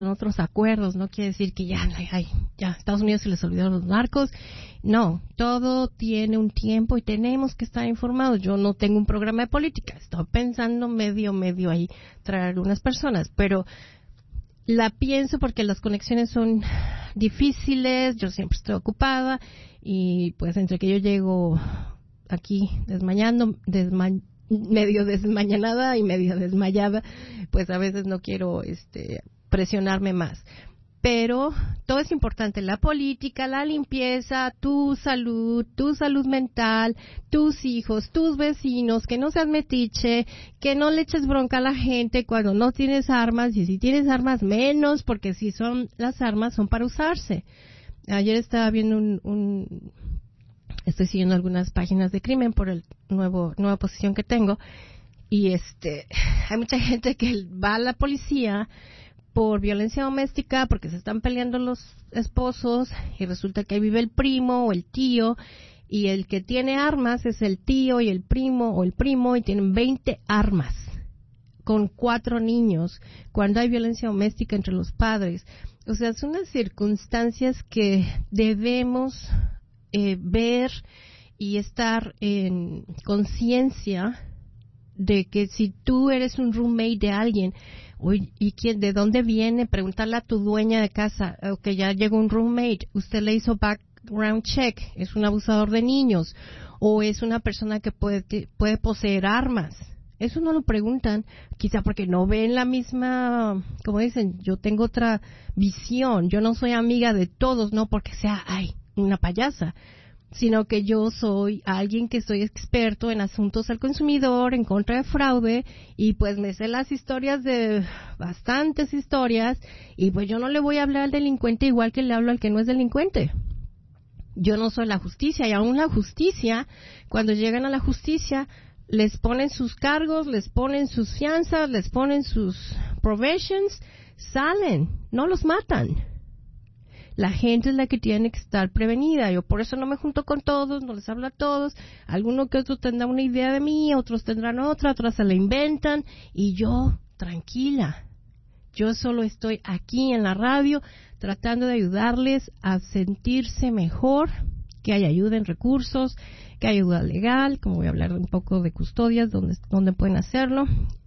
otros acuerdos, no quiere decir que ya Estados Unidos se les olvidó los narcos. No, todo tiene un tiempo y tenemos que estar informados. Yo no tengo un programa de política, estoy pensando medio ahí traer algunas personas, pero la pienso porque las conexiones son difíciles, yo siempre estoy ocupada y pues entre que yo llego aquí medio desmañanada y medio desmayada, pues a veces no quiero presionarme más. Pero todo es importante, la política, la limpieza, tu salud mental, tus hijos, tus vecinos, que no seas metiche, que no le eches bronca a la gente cuando no tienes armas, y si tienes armas menos, porque si son las armas son para usarse. Ayer estaba viendo estoy siguiendo algunas páginas de crimen por el nueva posición que tengo, y hay mucha gente que va a la policía por violencia doméstica porque se están peleando los esposos y resulta que ahí vive el primo o el tío y el que tiene armas es el tío y el primo o el primo y tienen 20 armas con 4 niños cuando hay violencia doméstica entre los padres. O sea, son unas circunstancias que debemos ver y estar en conciencia de que si tú eres un roommate de alguien, ¿y de dónde viene? Preguntarle a tu dueña de casa, que ya llegó un roommate, usted le hizo background check, es un abusador de niños, o es una persona que puede poseer armas. Eso no lo preguntan, quizá porque no ven la misma, como dicen, yo tengo otra visión, yo no soy amiga de todos, no porque sea, una payasa, sino que yo soy alguien que soy experto en asuntos al consumidor, en contra de fraude, y pues me sé las historias de bastantes historias, y pues yo no le voy a hablar al delincuente igual que le hablo al que no es delincuente. Yo no soy la justicia, y aún la justicia, cuando llegan a la justicia, les ponen sus cargos, les ponen sus fianzas, les ponen sus probations, salen, no los matan. La gente es la que tiene que estar prevenida. Yo por eso no me junto con todos, no les hablo a todos. Alguno que otro tendrá una idea de mí, otros tendrán otra, otras se la inventan. Y yo, tranquila, yo solo estoy aquí en la radio tratando de ayudarles a sentirse mejor, que haya ayuda en recursos, que haya ayuda legal, como voy a hablar un poco de custodias, donde pueden hacerlo.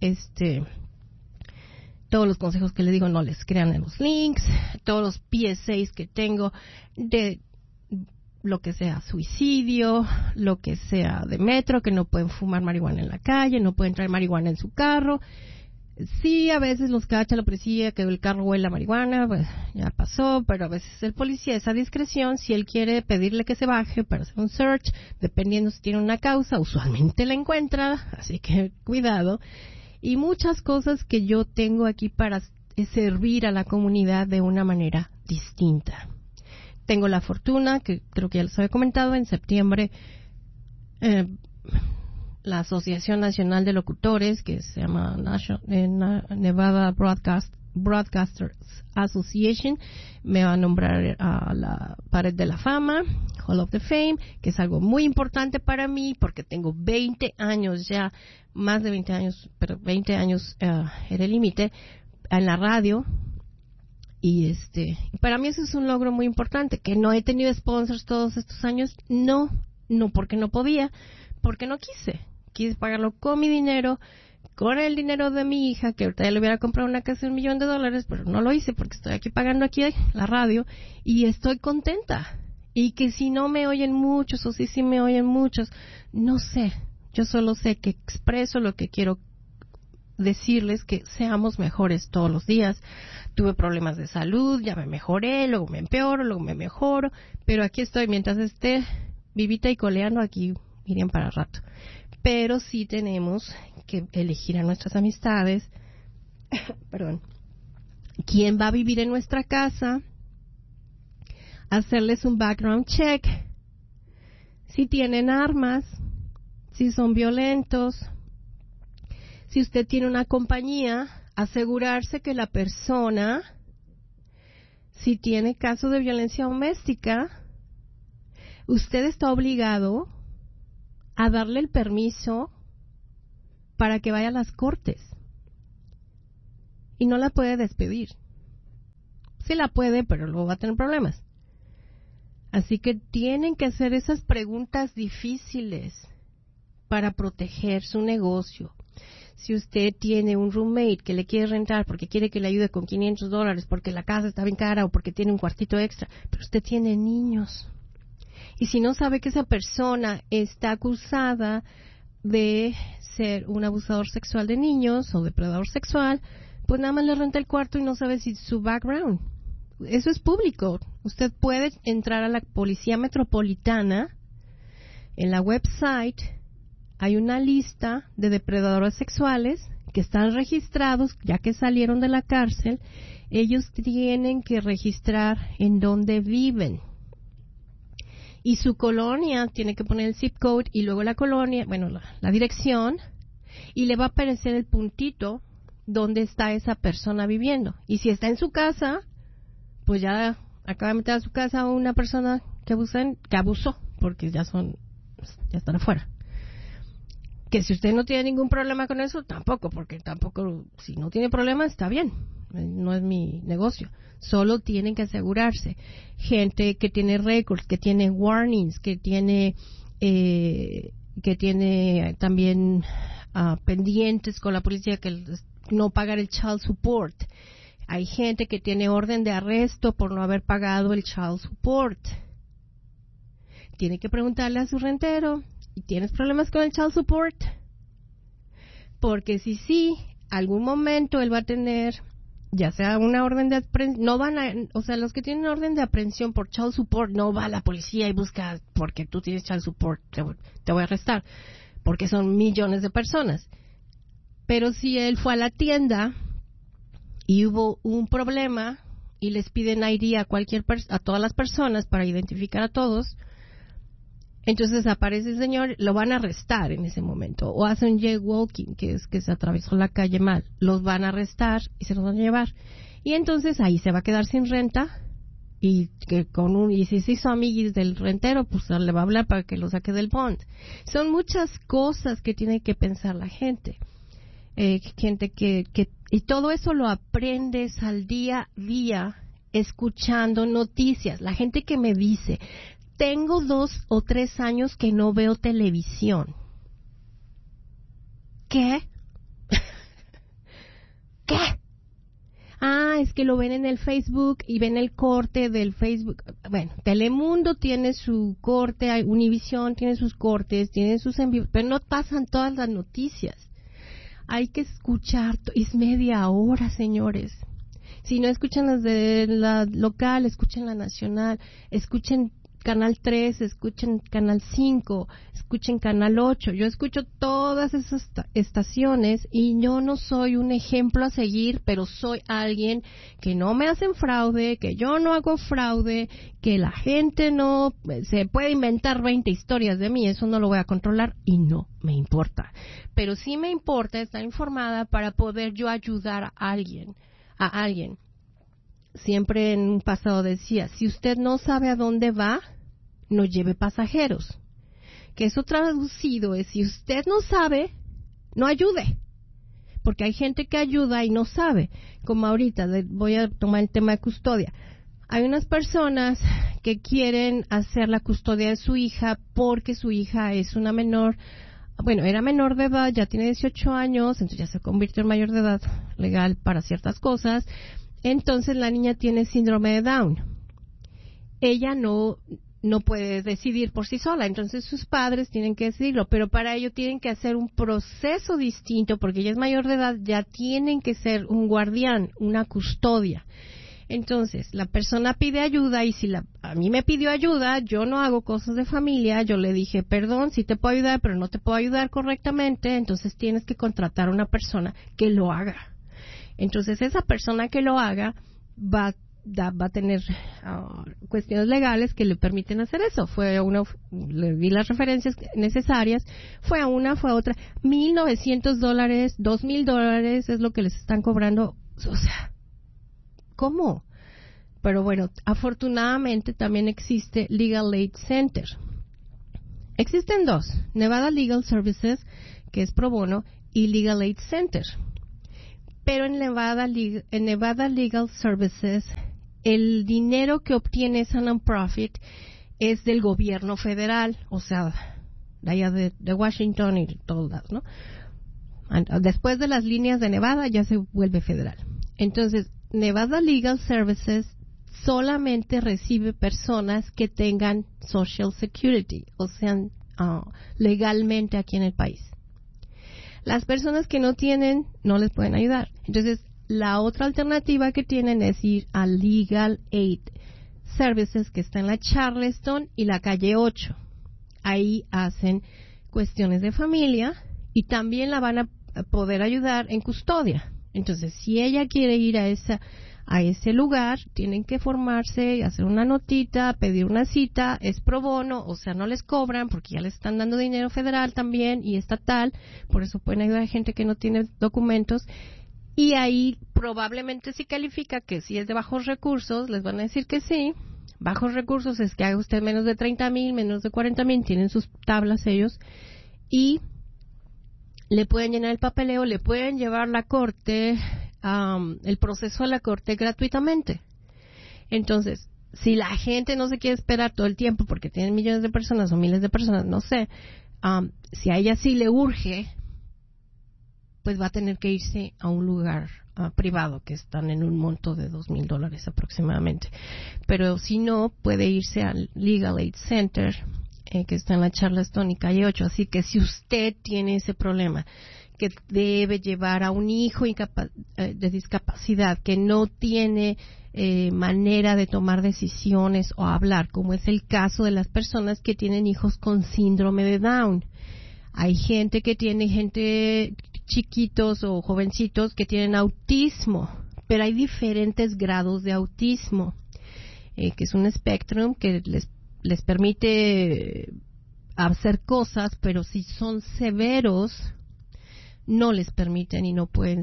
Todos los consejos que les digo, no les crean en los links, todos los PSAs que tengo de lo que sea suicidio, lo que sea de metro, que no pueden fumar marihuana en la calle, no pueden traer marihuana en su carro. Sí, a veces los cacha la policía que el carro huele a marihuana, pues ya pasó, pero a veces el policía es a discreción, si él quiere pedirle que se baje para hacer un search, dependiendo si tiene una causa, usualmente la encuentra, así que cuidado. Y muchas cosas que yo tengo aquí para servir a la comunidad de una manera distinta. Tengo la fortuna, que creo que ya les había comentado, en septiembre la Asociación Nacional de Locutores, que se llama Nevada Broadcasters Association, me va a nombrar a la Pared de la Fama, Hall of the Fame, que es algo muy importante para mí porque tengo 20 años ya, más de 20 años, pero 20 años era el límite en la radio. Y para mí eso es un logro muy importante, que no he tenido sponsors todos estos años, no porque no podía, porque no quise pagarlo con mi dinero, con el dinero de mi hija, que ahorita ya le hubiera comprado una casa de $1 millón, pero no lo hice porque estoy aquí pagando aquí la radio y estoy contenta. Y que si no me oyen muchos o si sí me oyen muchos, no sé, yo solo sé que expreso lo que quiero decirles, que seamos mejores todos los días. Tuve problemas de salud, ya me mejoré, luego me empeoro, luego me mejoro, pero aquí estoy, mientras esté vivita y coleando, aquí irían para rato. Pero sí tenemos que elegir a nuestras amistades, perdón, quién va a vivir en nuestra casa, hacerles un background check, si tienen armas, si son violentos. Si usted tiene una compañía, asegurarse que la persona, si tiene caso de violencia doméstica, usted está obligado a darle el permiso para que vaya a las cortes y no la puede despedir. Sí la puede, pero luego va a tener problemas. Así que tienen que hacer esas preguntas difíciles para proteger su negocio. Si usted tiene un roommate que le quiere rentar porque quiere que le ayude con $500 porque la casa está bien cara o porque tiene un cuartito extra, pero usted tiene niños. Y si no sabe que esa persona está acusada de ser un abusador sexual de niños o depredador sexual, pues nada más le renta el cuarto y no sabe si su background. Eso es público. Usted puede entrar a la Policía Metropolitana. En la website hay una lista de depredadores sexuales que están registrados, ya que salieron de la cárcel. Ellos tienen que registrar en dónde viven. Y su colonia tiene que poner el zip code y luego la colonia, bueno, la dirección, y le va a aparecer el puntito donde está esa persona viviendo. Y si está en su casa, pues ya acaba de meter a su casa una persona que abusó, porque ya están afuera. Que si usted no tiene ningún problema con eso, tampoco, porque tampoco, si no tiene problema, está bien, no es mi negocio. Solo tienen que asegurarse. Gente que tiene récords, que tiene warnings, que tiene también pendientes con la policía, que no pagar el child support. Hay gente que tiene orden de arresto por no haber pagado el child support. Tiene que preguntarle a su rentero, ¿y tienes problemas con el child support? Porque si sí, algún momento él va a tener, ya sea una orden de aprehensión, los que tienen orden de aprehensión por child support, no va a la policía y busca, porque tú tienes child support, te voy a arrestar, porque son millones de personas. Pero si él fue a la tienda y hubo un problema y les piden ID a todas las personas para identificar a todos, entonces aparece el señor, lo van a arrestar en ese momento, o hace un jaywalking, que es que se atravesó la calle mal, los van a arrestar y se los van a llevar, y entonces ahí se va a quedar sin renta, y si se hizo amiguis del rentero, pues le va a hablar para que lo saque del bond. Son muchas cosas que tiene que pensar la gente. Y todo eso lo aprendes al día a día escuchando noticias. La gente que me dice, tengo 2 o 3 años que no veo televisión. ¿Qué? ¿Qué? Es que lo ven en el Facebook y ven el corte del Facebook. Bueno, Telemundo tiene su corte, Univisión tiene sus cortes, tiene sus envíos, pero no pasan todas las noticias. Hay que escuchar, es media hora, señores. Si no escuchan las de la local, escuchen la nacional, escuchen Canal 3, escuchen Canal 5, escuchen Canal 8. Yo escucho todas esas estaciones y yo no soy un ejemplo a seguir, pero soy alguien que no me hacen fraude, que yo no hago fraude, que la gente no se puede inventar 20 historias de mí, eso no lo voy a controlar y no me importa. Pero sí me importa estar informada para poder yo ayudar a alguien. Siempre en un pasado decía, si usted no sabe a dónde va, no lleve pasajeros. Que eso traducido es, si usted no sabe, no ayude. Porque hay gente que ayuda y no sabe. Como ahorita, voy a tomar el tema de custodia. Hay unas personas que quieren hacer la custodia de su hija porque su hija es una menor. Bueno, era menor de edad, ya tiene 18 años, entonces ya se convirtió en mayor de edad legal para ciertas cosas. Entonces la niña tiene síndrome de Down. Ella no puede decidir por sí sola, entonces sus padres tienen que decidirlo, pero para ello tienen que hacer un proceso distinto, porque ella es mayor de edad, ya tienen que ser un guardián, una custodia. Entonces, la persona pide ayuda y si a mí me pidió ayuda, yo no hago cosas de familia, yo le dije, perdón, sí te puedo ayudar, pero no te puedo ayudar correctamente, entonces tienes que contratar a una persona que lo haga. Entonces, esa persona que lo haga va a tener cuestiones legales que le permiten hacer eso. Le di las referencias necesarias, fue a otra, $1,900, $2,000 es lo que les están cobrando, o sea, ¿cómo? Pero bueno, afortunadamente también existe Legal Aid Center. Existen 2, Nevada Legal Services, que es pro bono, y Legal Aid Center. Pero en Nevada Legal Services el dinero que obtiene esa non-profit es del gobierno federal, o sea, de allá de Washington y todas, ¿no? Después de las líneas de Nevada ya se vuelve federal. Entonces, Nevada Legal Services solamente recibe personas que tengan Social Security, o sea, legalmente aquí en el país. Las personas que no tienen, no les pueden ayudar. Entonces, la otra alternativa que tienen es ir a Legal Aid Services, que está en la Charleston y la calle 8. Ahí hacen cuestiones de familia y también la van a poder ayudar en custodia. Entonces, si ella quiere ir a ese lugar, tienen que formarse, hacer una notita, pedir una cita, es pro bono, o sea, no les cobran porque ya les están dando dinero federal también y estatal, por eso pueden ayudar a gente que no tiene documentos. Y ahí probablemente si califica, que si es de bajos recursos, les van a decir que sí. Bajos recursos es que haga usted menos de 30,000, menos de 40,000, tienen sus tablas ellos, y le pueden llenar el papeleo, le pueden llevar la corte, el proceso a la corte gratuitamente. Entonces, si la gente no se quiere esperar todo el tiempo porque tienen millones de personas o miles de personas, no sé, si a ella sí le urge, pues va a tener que irse a un lugar privado que están en un monto de $2,000 aproximadamente. Pero si no, puede irse al Legal Aid Center, que está en la Charleston y calle 8. Así que si usted tiene ese problema, que debe llevar a un hijo de discapacidad, que no tiene manera de tomar decisiones o hablar, como es el caso de las personas que tienen hijos con síndrome de Down. Hay gente chiquitos o jovencitos que tienen autismo, pero hay diferentes grados de autismo, que es un espectro que les permite hacer cosas, pero si son severos, no les permiten y no pueden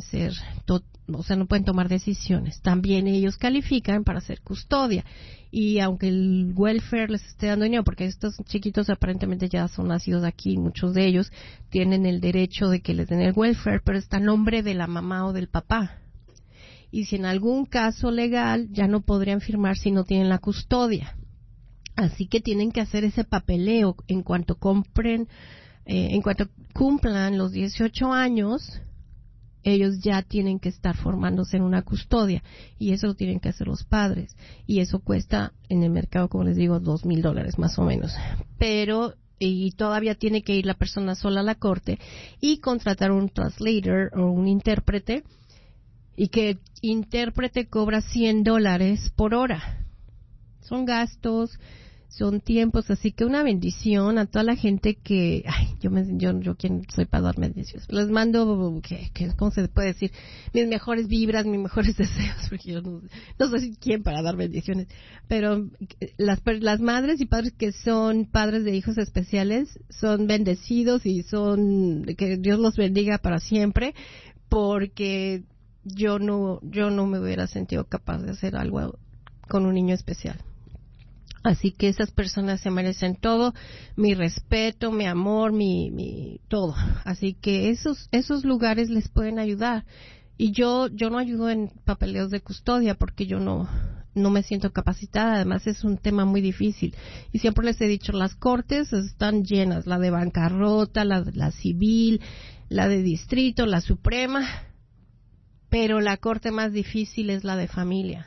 no pueden tomar decisiones. También ellos califican para hacer custodia. Y aunque el welfare les esté dando dinero, porque estos chiquitos aparentemente ya son nacidos aquí, muchos de ellos tienen el derecho de que les den el welfare, pero está a nombre de la mamá o del papá. Y si en algún caso legal ya no podrían firmar si no tienen la custodia. Así que tienen que hacer ese papeleo en cuanto cumplan los 18 años. Ellos ya tienen que estar formándose en una custodia y eso lo tienen que hacer los padres y eso cuesta en el mercado, como les digo, $2,000 más o menos, pero y todavía tiene que ir la persona sola a la corte y contratar un translator o un intérprete, y que el intérprete cobra $100 por hora. Son gastos, son tiempos, así que una bendición a toda la gente que, yo quién soy para dar bendiciones. Les mando, ¿cómo se puede decir? Mis mejores vibras, mis mejores deseos, porque yo no sé quién para dar bendiciones, pero las madres y padres que son padres de hijos especiales son bendecidos y que Dios los bendiga para siempre, porque yo no me hubiera sentido capaz de hacer algo con un niño especial. Así que esas personas se merecen todo, mi respeto, mi amor, mi todo. Así que esos lugares les pueden ayudar. Y yo no ayudo en papeleos de custodia porque yo no me siento capacitada. Además es un tema muy difícil. Y siempre les he dicho, las cortes están llenas, la de bancarrota, la civil, la de distrito, la suprema, pero la corte más difícil es la de familia.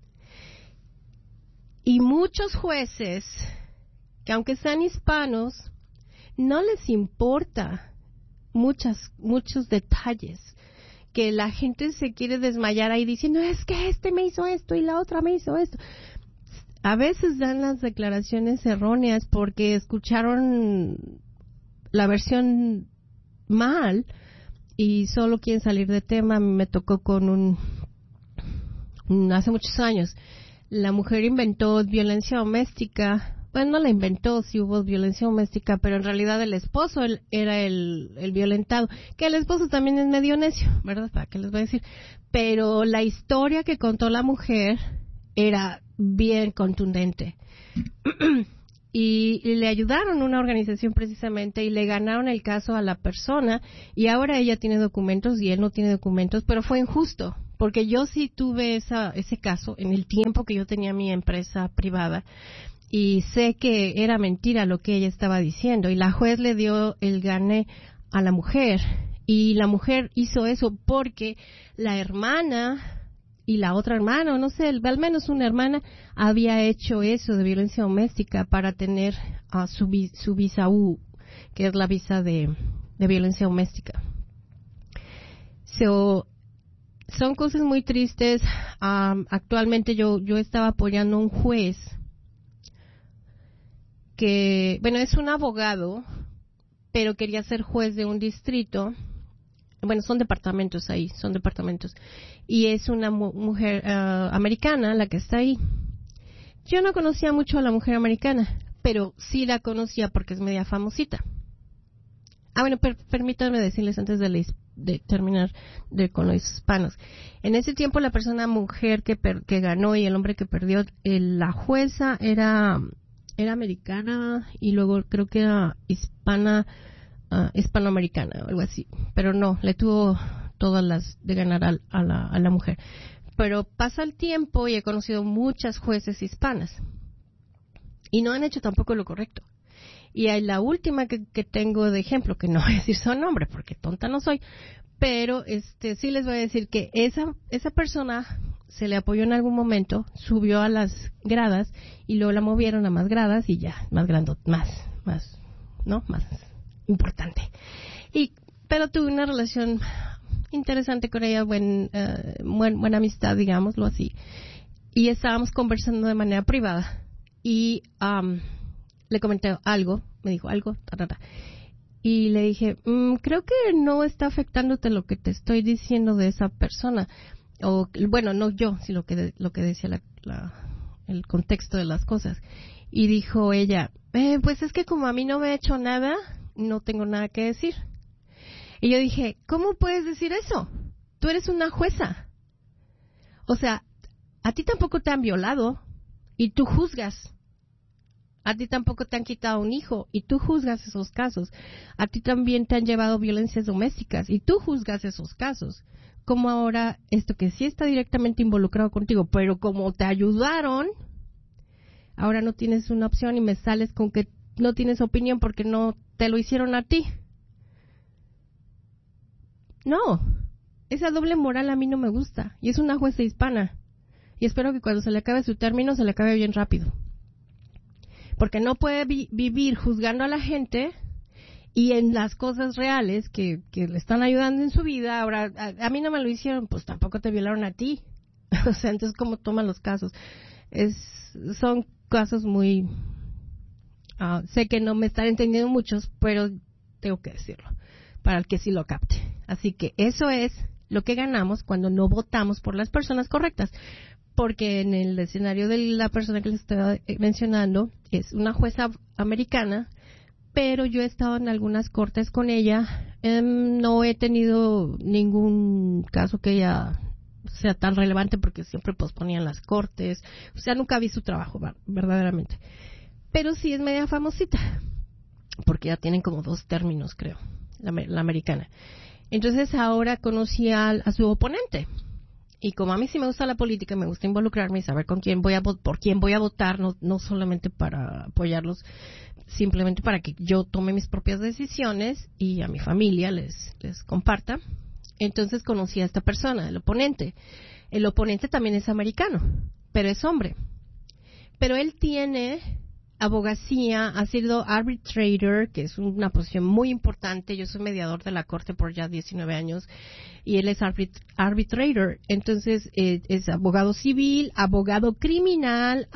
Y muchos jueces, que aunque sean hispanos, no les importa muchos detalles, que la gente se quiere desmayar ahí diciendo, es que este me hizo esto y la otra me hizo esto. A veces dan las declaraciones erróneas porque escucharon la versión mal y solo quieren salir de tema. Me tocó con hace muchos años. La mujer inventó violencia doméstica. Bueno, no la inventó, sí hubo violencia doméstica, pero en realidad el esposo era el violentado. Que el esposo también es medio necio, ¿verdad? ¿Para qué les voy a decir? Pero la historia que contó la mujer era bien contundente. Y le ayudaron una organización precisamente y le ganaron el caso a la persona y ahora ella tiene documentos y él no tiene documentos, pero fue injusto porque yo sí tuve ese caso en el tiempo que yo tenía mi empresa privada y sé que era mentira lo que ella estaba diciendo y la juez le dio el gane a la mujer y la mujer hizo eso porque la hermana y la otra hermana, o no sé, al menos una hermana había hecho eso de violencia doméstica para tener su visa U, que es la visa de violencia doméstica. Son cosas muy tristes. Actualmente yo estaba apoyando a un juez que, bueno, es un abogado, pero quería ser juez de un distrito. Bueno, son departamentos ahí, y es una mujer americana la que está ahí. Yo no conocía mucho a la mujer americana, pero sí la conocía porque es media famosita. Bueno, permítanme decirles antes de terminar con los hispanos. En ese tiempo la persona mujer que ganó y el hombre que perdió, la jueza era americana y luego creo que era hispanoamericana o algo así, pero no, le tuvo todas las de ganar a la mujer. Pero pasa el tiempo y he conocido muchas jueces hispanas y no han hecho tampoco lo correcto. Y hay la última que tengo de ejemplo, que no voy a decir su nombre porque tonta no soy, pero sí les voy a decir que esa persona se le apoyó en algún momento, subió a las gradas y luego la movieron a más gradas y ya, más importante. Pero tuve una relación interesante con ella, buena amistad, digámoslo así. Y estábamos conversando de manera privada y le comenté algo, me dijo algo, y le dije, creo que no está afectándote lo que te estoy diciendo de esa persona. O, bueno, no yo, sino lo que decía el contexto de las cosas. Y dijo ella, pues es que como a mí no me ha hecho nada, no tengo nada que decir. Y yo dije, ¿cómo puedes decir eso? Tú eres una jueza. O sea, a ti tampoco te han violado y tú juzgas. A ti tampoco te han quitado un hijo y tú juzgas esos casos. A ti también te han llevado violencias domésticas y tú juzgas esos casos. Como ahora esto que sí está directamente involucrado contigo, pero como te ayudaron, ahora no tienes una opción y me sales con que no tienes opinión porque no te lo hicieron a ti. No, esa doble moral a mí no me gusta y es una jueza hispana y espero que cuando se le acabe su término se le acabe bien rápido. Porque no puede vivir juzgando a la gente y en las cosas reales que le están ayudando en su vida. Ahora, a mí no me lo hicieron, pues tampoco te violaron a ti. O sea, entonces, ¿cómo toman los casos? Son casos muy... sé que no me están entendiendo muchos, pero tengo que decirlo, para el que sí lo capte. Así que eso es lo que ganamos cuando no votamos por las personas correctas. Porque en el escenario de la persona que les estoy mencionando es una jueza americana, pero yo he estado en algunas cortes con ella. No he tenido ningún caso que ella sea tan relevante porque siempre posponían las cortes. O sea, nunca vi su trabajo, verdaderamente. Pero sí es media famosita, porque ya tienen como 2 términos, creo, la americana. Entonces ahora conocí a su oponente. Y como a mí sí me gusta la política, me gusta involucrarme y saber por quién voy a votar, no solamente para apoyarlos, simplemente para que yo tome mis propias decisiones y a mi familia les comparta. Entonces conocí a esta persona, el oponente. El oponente también es americano, pero es hombre. Pero él tiene abogacía, ha sido arbitrator, que es una posición muy importante. Yo soy mediador de la corte por ya 19 años y él es arbitrator. Entonces es abogado civil, abogado criminal,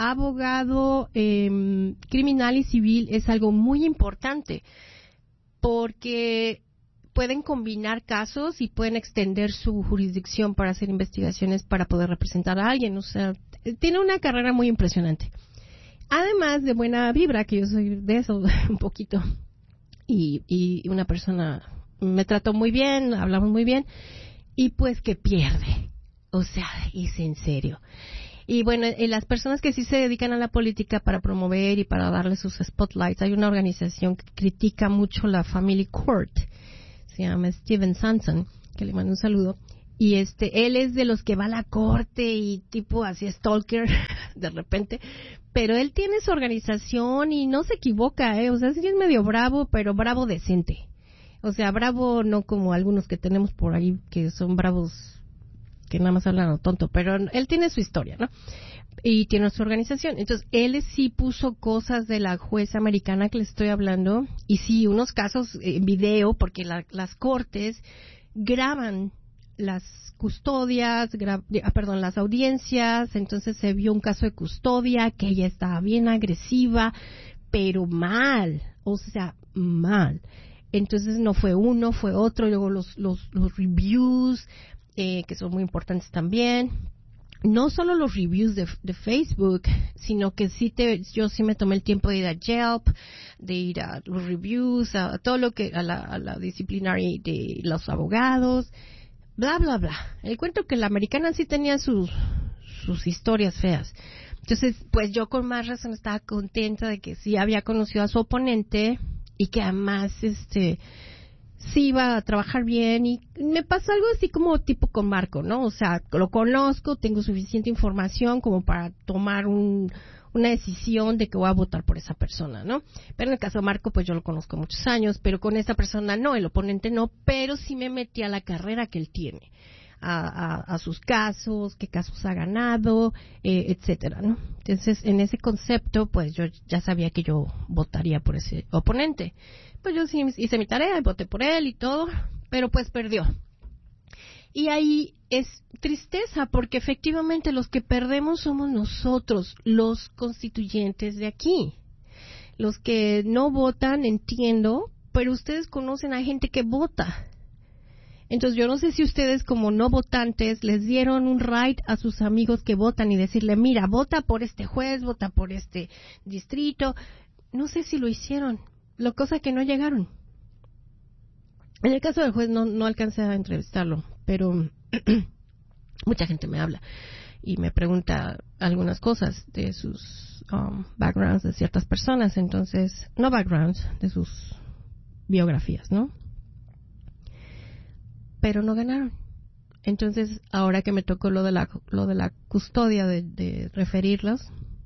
criminal y civil. Es algo muy importante porque pueden combinar casos y pueden extender su jurisdicción para hacer investigaciones para poder representar a alguien. O sea, tiene una carrera muy impresionante. Además de buena vibra, que yo soy de eso un poquito, y una persona me trató muy bien, hablamos muy bien, y pues que pierde, o sea, es en serio. Y bueno, las personas que sí se dedican a la política para promover y para darle sus spotlights, hay una organización que critica mucho la Family Court, se llama Steven Sanson, que le mando un saludo, Y él es de los que va a la corte y tipo así stalker de repente, pero él tiene su organización y no se equivoca, o sea, sí es medio bravo, pero bravo decente. O sea, bravo no como algunos que tenemos por ahí que son bravos que nada más hablan a lo tonto, pero él tiene su historia, ¿no? Y tiene su organización. Entonces, él sí puso cosas de la jueza americana que les estoy hablando, y sí, unos casos en video, porque las cortes graban las custodias, las audiencias. Entonces se vio un caso de custodia que ella estaba bien agresiva, pero mal, o sea, mal. Entonces no fue uno, fue otro, y luego los reviews, que son muy importantes también. No solo los reviews de Facebook, sino que yo sí me tomé el tiempo de ir a Yelp, de ir a los reviews, a todo lo que, a la disciplinary de los abogados, bla, bla, bla. El cuento que la americana sí tenía sus historias feas. Entonces, pues yo con más razón estaba contenta de que sí había conocido a su oponente y que además, sí iba a trabajar bien. Y me pasó algo así como tipo con Marco, ¿no? O sea, lo conozco, tengo suficiente información como para tomar una decisión de que voy a votar por esa persona, ¿no? Pero en el caso de Marco, pues yo lo conozco muchos años, pero con esa persona no, el oponente no, pero sí me metí a la carrera que él tiene, a sus casos, qué casos ha ganado, etcétera, ¿no? Entonces, en ese concepto, pues yo ya sabía que yo votaría por ese oponente. Pues yo sí hice mi tarea y voté por él y todo, pero pues perdió. Y ahí es tristeza, porque efectivamente los que perdemos somos nosotros, los constituyentes de aquí. Los que no votan, entiendo, pero ustedes conocen a gente que vota. Entonces yo no sé si ustedes como no votantes les dieron un right a sus amigos que votan y decirle, mira, vota por este juez, vota por este distrito. No sé si lo hicieron, la cosa que no llegaron. En el caso del juez no alcancé a entrevistarlo, pero mucha gente me habla y me pregunta algunas cosas de sus backgrounds de ciertas personas. Entonces, no backgrounds, de sus biografías, ¿no? Pero no ganaron. Entonces, ahora que me tocó lo de la custodia de referirlos,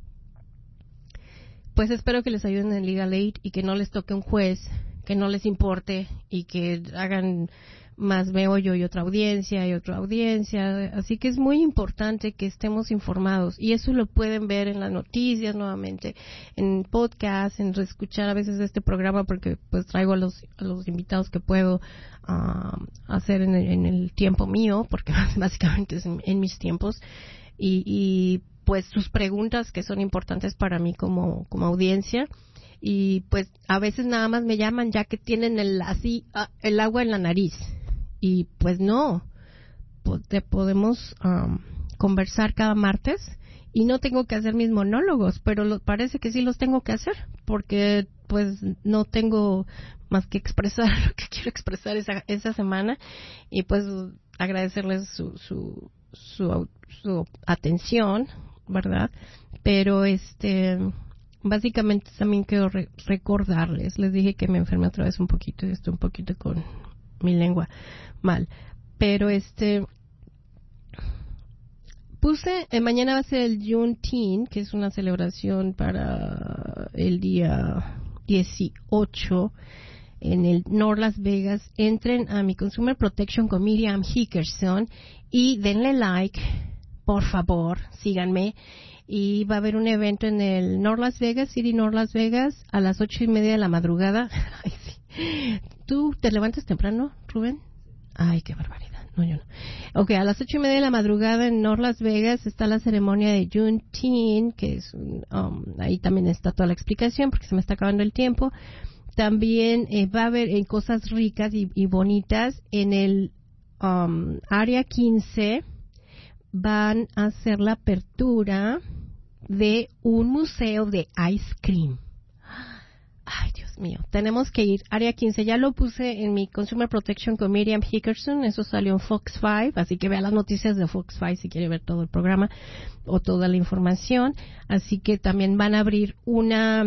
pues espero que les ayuden en Legal Aid y que no les toque un juez que no les importe y que hagan más meollo y otra audiencia. Así que es muy importante que estemos informados, y eso lo pueden ver en las noticias nuevamente, en podcast, en escuchar a veces este programa, porque pues traigo a los invitados que puedo hacer en el tiempo mío, porque básicamente es en mis tiempos, y pues sus preguntas que son importantes para mí como audiencia. Y pues a veces nada más me llaman ya que tienen el agua en la nariz, y pues no, podemos conversar cada martes y no tengo que hacer mis monólogos, pero parece que sí los tengo que hacer, porque pues no tengo más que expresar lo que quiero expresar esa semana, y pues agradecerles su atención, ¿verdad? Pero básicamente también quiero recordarles, les dije que me enfermé otra vez un poquito y estoy un poquito con mi lengua mal, pero puse, mañana va a ser el Juneteenth, que es una celebración para el día 18 en el North Las Vegas. Entren a mi Consumer Protection con Miriam Hickerson y denle like, por favor, síganme. Y va a haber un evento en el North Las Vegas, City North Las Vegas, a las 8:30 de la madrugada. Ay, sí. ¿Tú te levantas temprano, Rubén? Ay, qué barbaridad. No, yo no. Ok, a las 8:30 de la madrugada en North Las Vegas está la ceremonia de Juneteenth, que es ahí también está toda la explicación, porque se me está acabando el tiempo. También va a haber cosas ricas y bonitas en el área 15. Van a hacer la apertura de un museo de ice cream. Ay, Dios mío, tenemos que ir. Área 15, ya lo puse en mi Consumer Protection con Miriam Hickerson, eso salió en Fox 5, así que vea las noticias de Fox 5 si quiere ver todo el programa o toda la información. Así que también van a abrir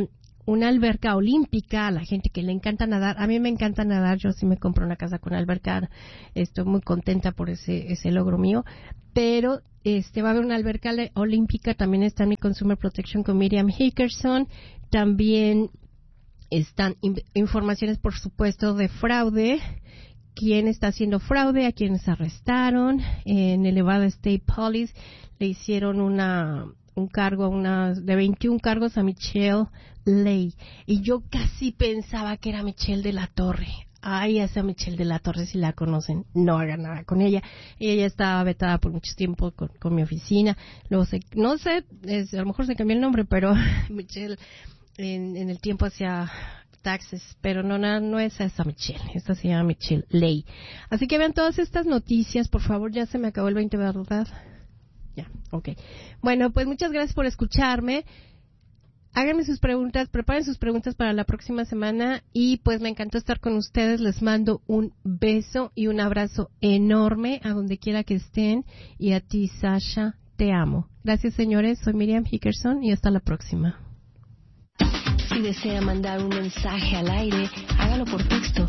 una alberca olímpica a la gente que le encanta nadar. A mí me encanta nadar, yo sí me compro una casa con alberca, estoy muy contenta por ese logro mío, pero va a haber una alberca olímpica, también está en mi Consumer Protection con Miriam Hickerson, también están informaciones, por supuesto, de fraude, quién está haciendo fraude, a quienes arrestaron. En el Nevada State Police le hicieron un cargo, de 21 cargos a Michelle Ley. Y yo casi pensaba que era Michelle de la Torre. Ay, esa Michelle de la Torre, si la conocen, no hagan nada con ella. Ella ya estaba vetada por mucho tiempo con mi oficina. Luego no sé, a lo mejor se cambió el nombre, pero Michelle en el tiempo hacía taxes, pero no es esa Michelle, esta se llama Michelle Ley. Así que vean todas estas noticias, por favor. Ya se me acabó el 20, ¿verdad? Ya, ok. Bueno, pues muchas gracias por escucharme. Háganme sus preguntas, preparen sus preguntas para la próxima semana y pues me encantó estar con ustedes. Les mando un beso y un abrazo enorme a donde quiera que estén, y a ti, Sasha, te amo. Gracias, señores. Soy Miriam Hickerson y hasta la próxima. Si desea mandar un mensaje al aire, hágalo por texto